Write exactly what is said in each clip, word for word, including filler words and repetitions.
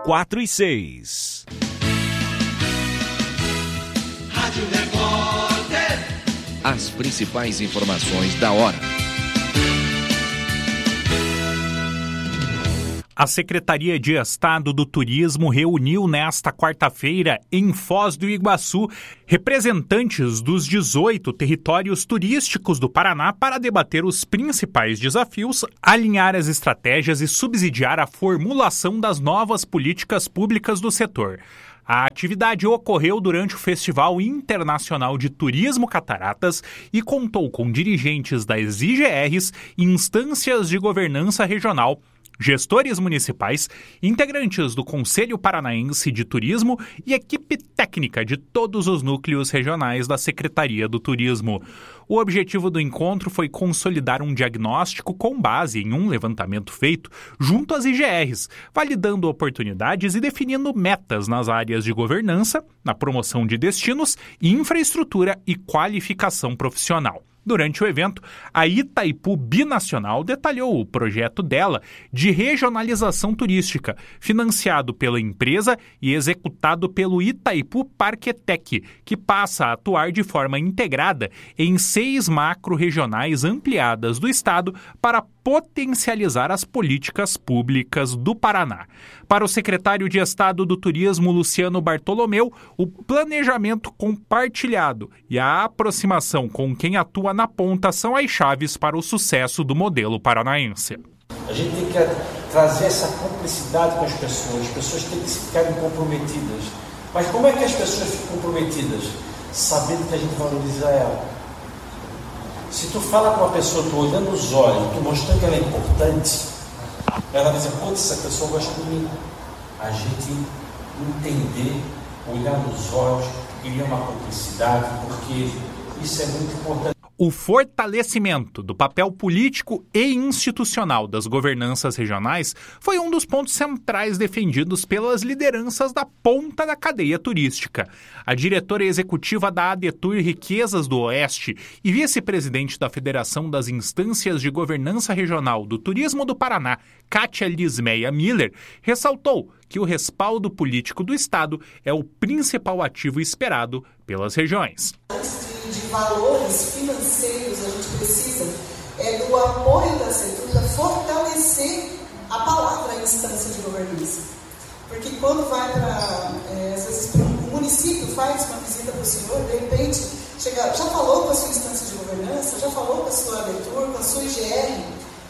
quatro e seis. Rádio Repórter. As principais informações da hora. A Secretaria de Estado do Turismo reuniu nesta quarta-feira, em Foz do Iguaçu, representantes dos dezoito territórios turísticos do Paraná para debater os principais desafios, alinhar as estratégias e subsidiar a formulação das novas políticas públicas do setor. A atividade ocorreu durante o Festival Internacional de Turismo Cataratas e contou com dirigentes das I G Rs e instâncias de governança regional, gestores municipais, integrantes do Conselho Paranaense de Turismo e equipe técnica de todos os núcleos regionais da Secretaria do Turismo. O objetivo do encontro foi consolidar um diagnóstico com base em um levantamento feito junto às I G Rs, validando oportunidades e definindo metas nas áreas de governança, na promoção de destinos, infraestrutura e qualificação profissional. Durante o evento, a Itaipu Binacional detalhou o projeto dela de regionalização turística, financiado pela empresa e executado pelo Itaipu Parquetec, que passa a atuar de forma integrada em seis macro-regionais ampliadas do estado para potencializar as políticas públicas do Paraná. Para o secretário de Estado do Turismo, Luciano Bartolomeu, o planejamento compartilhado e a aproximação com quem atua na ponta são as chaves para o sucesso do modelo paranaense. A gente tem que trazer essa cumplicidade com as pessoas, as pessoas têm que ficarem comprometidas. Mas como é que as pessoas ficam comprometidas? Sabendo que a gente valoriza ela. Se tu fala com uma pessoa, tu olhando nos olhos, tu mostrando que ela é importante, ela vai dizer, putz, essa pessoa gosta de mim. A gente entender, olhar nos olhos, criar uma cumplicidade, porque isso é muito importante. O fortalecimento do papel político e institucional das governanças regionais foi um dos pontos centrais defendidos pelas lideranças da ponta da cadeia turística. A diretora executiva da ADETUR Riquezas do Oeste e vice-presidente da Federação das Instâncias de Governança Regional do Turismo do Paraná, Kátia Lismeia Miller, ressaltou que o respaldo político do Estado é o principal ativo esperado pelas regiões. De valores financeiros, a gente precisa é do apoio da SETUR para fortalecer a palavra a instância de governança. Porque quando vai para, é, às vezes, o município faz uma visita para o senhor, de repente, chega, já falou com a sua instância de governança, já falou com a sua ADETUR, com a sua I G R,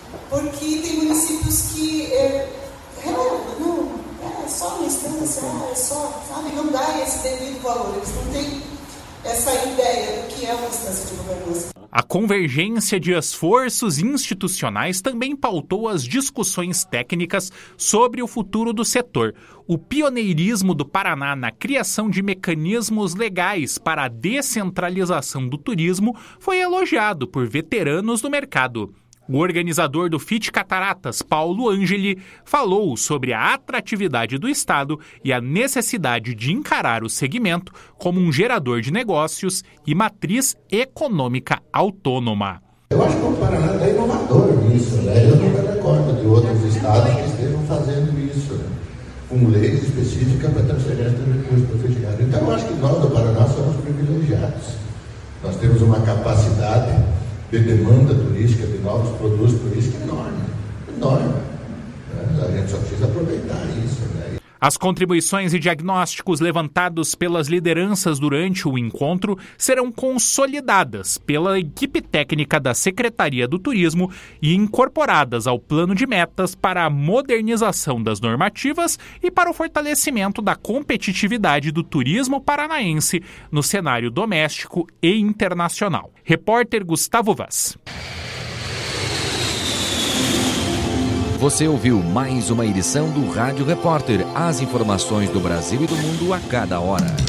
porque tem municípios que é, releva, não, é só uma instância, é só, sabe, não dá esse devido valor, eles não têm essa ideia do que é uma instância de governança. A convergência de esforços institucionais também pautou as discussões técnicas sobre o futuro do setor. O pioneirismo do Paraná na criação de mecanismos legais para a descentralização do turismo foi elogiado por veteranos do mercado. O organizador do F I T Cataratas, Paulo Angeli, falou sobre a atratividade do Estado e a necessidade de encarar o segmento como um gerador de negócios e matriz econômica autônoma. Eu acho que o Paraná é inovador nisso, né? Eu não me recordo de outros estados que estejam fazendo isso, né? Com leis específicas para transferência de recursos profissionais. Então, eu acho que nós do Paraná somos privilegiados. Nós temos uma capacidade de demanda turística, de novos produtos turísticos enorme, enorme. Né? A gente só precisa aproveitar isso, né? As contribuições e diagnósticos levantados pelas lideranças durante o encontro serão consolidadas pela equipe técnica da Secretaria do Turismo e incorporadas ao plano de metas para a modernização das normativas e para o fortalecimento da competitividade do turismo paranaense no cenário doméstico e internacional. Repórter Gustavo Vaz. Você ouviu mais uma edição do Rádio Repórter. As informações do Brasil e do mundo a cada hora.